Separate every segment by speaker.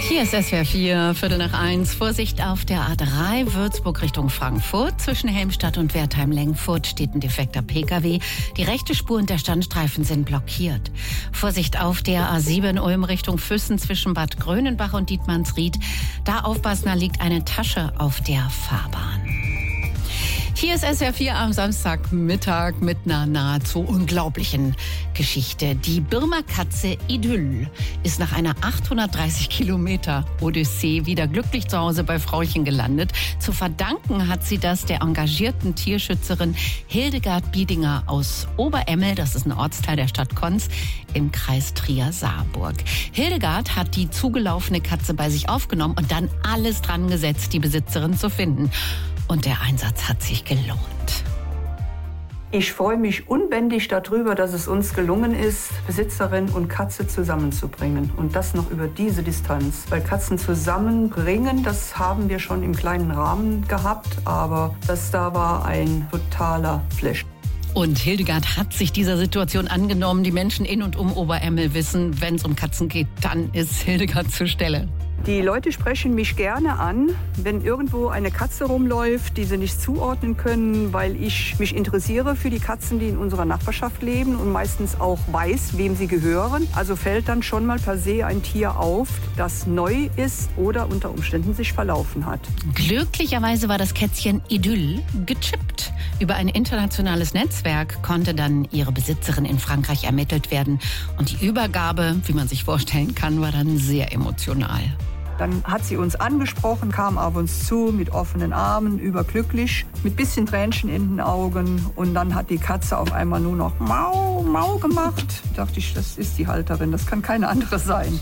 Speaker 1: Hier ist SWR 4, 1:15. Vorsicht auf der A3 Würzburg Richtung Frankfurt. Zwischen Helmstadt und Wertheim-Lengfurt steht ein defekter Pkw. Die rechte Spur und der Standstreifen sind blockiert. Vorsicht auf der A7 Ulm Richtung Füssen zwischen Bad Grönenbach und Dietmannsried. Da aufpassen, da liegt eine Tasche auf der Fahrbahn. Hier ist SWR 4 am Samstagmittag mit einer nahezu unglaublichen Geschichte. Die Birma-Katze Idyll ist nach einer 830 Kilometer Odyssee wieder glücklich zu Hause bei Frauchen gelandet. Zu verdanken hat sie das der engagierten Tierschützerin Hildegard Biedinger aus Oberemmel, das ist ein Ortsteil der Stadt Konz im Kreis Trier-Saarburg. Hildegard hat die zugelaufene Katze bei sich aufgenommen und dann alles dran gesetzt, die Besitzerin zu finden. Und der Einsatz hat sich gelohnt.
Speaker 2: Ich freue mich unbändig darüber, dass es uns gelungen ist, Besitzerin und Katze zusammenzubringen. Und das noch über diese Distanz. Weil Katzen zusammenbringen, das haben wir schon im kleinen Rahmen gehabt. Aber das da war ein totaler Flash.
Speaker 1: Und Hildegard hat sich dieser Situation angenommen. Die Menschen in und um Oberemmel wissen, wenn es um Katzen geht, dann ist Hildegard zur Stelle.
Speaker 2: Die Leute sprechen mich gerne an, wenn irgendwo eine Katze rumläuft, die sie nicht zuordnen können, weil ich mich interessiere für die Katzen, die in unserer Nachbarschaft leben und meistens auch weiß, wem sie gehören. Also fällt dann schon mal per se ein Tier auf, das neu ist oder unter Umständen sich verlaufen hat.
Speaker 1: Glücklicherweise war das Kätzchen Idyll gechippt. Über ein internationales Netzwerk konnte dann ihre Besitzerin in Frankreich ermittelt werden. Und die Übergabe, wie man sich vorstellen kann, war dann sehr emotional.
Speaker 2: Dann hat sie uns angesprochen, kam auf uns zu mit offenen Armen, überglücklich, mit bisschen Tränchen in den Augen. Und dann hat die Katze auf einmal nur noch Mau, Mau gemacht. Da dachte ich, das ist die Halterin, das kann keine andere sein.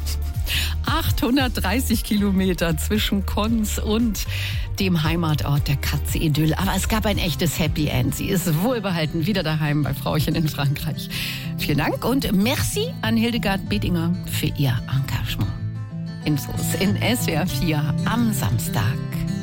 Speaker 1: 830 Kilometer zwischen Konz und dem Heimatort der Katze Idyll. Aber es gab ein echtes Happy End. Sie ist wohlbehalten wieder daheim bei Frauchen in Frankreich. Vielen Dank und merci an Hildegard Biedinger für ihr Engagement. Infos in SWR 4 am Samstag.